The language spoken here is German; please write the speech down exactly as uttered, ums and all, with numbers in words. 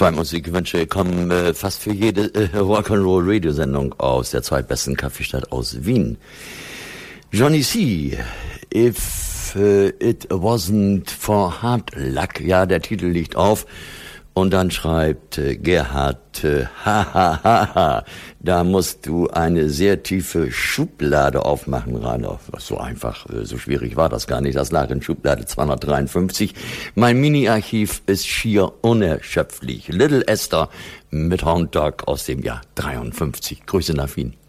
Zwei Musikwünsche kommen äh, fast für jede äh, Rock'n'Roll-Radio-Sendung aus der zweitbesten Kaffeestadt aus Wien. Johnny C., If uh, It Wasn't for Hard Luck, ja, der Titel liegt auf. Und dann schreibt äh, Gerhard, äh, ha, ha, ha, ha, da musst du eine sehr tiefe Schublade aufmachen, Rainer. So einfach, äh, so schwierig war das gar nicht. Das lag in Schublade zweihundertdreiundfünfzig. Mein Mini-Archiv ist schier unerschöpflich. Little Esther mit Hound Dog aus dem Jahr dreiundfünfzig. Grüße nach Wien.